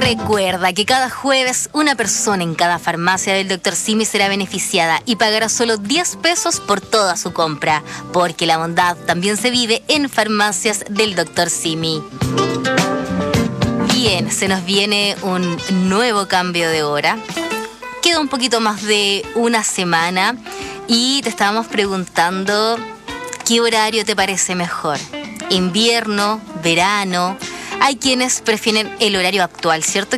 Recuerda que cada jueves una persona en cada farmacia del Dr. Simi será beneficiada y pagará solo 10 pesos por toda su compra, porque la bondad también se vive en farmacias del Dr. Simi. Bien, se nos viene un nuevo cambio de hora. Queda un poquito más de una semana y te estábamos preguntando qué horario te parece mejor. Invierno, verano. Hay quienes prefieren el horario actual, ¿cierto?